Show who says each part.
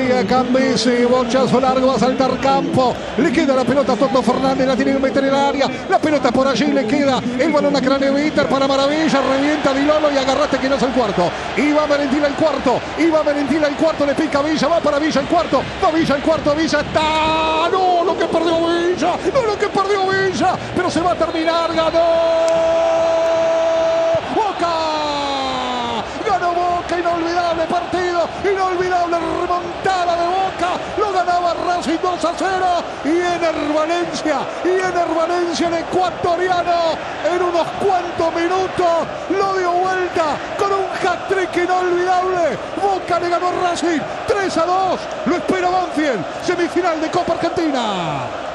Speaker 1: María Cambisi, bochazo largo, va a saltar Campo, le queda la pelota a Toto Fernández, la tiene que meter en el área, la pelota por allí, le queda el balón a Craneviter para Maravilla, revienta Di Lolo y agarraste que no es el cuarto, iba Merentiel al cuarto, le pica Villa, va para Villa el cuarto, va Villa el cuarto, Villa está, no, lo que perdió Villa, pero se va a terminar, Boca, inolvidable partido, inolvidable remontada de Boca, lo ganaba Racing 2-0 y en Valencia el ecuatoriano en unos cuantos minutos lo dio vuelta con un hat-trick inolvidable. Boca le ganó a Racing 3-2, lo espera Banfield, semifinal de Copa Argentina.